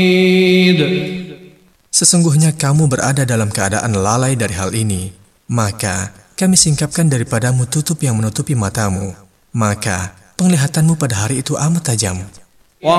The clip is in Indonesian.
Sesungguhnya kamu berada dalam keadaan lalai dari hal ini, maka kami singkapkan daripadamu tutup yang menutupi matamu, maka penglihatanmu pada hari itu amat tajam.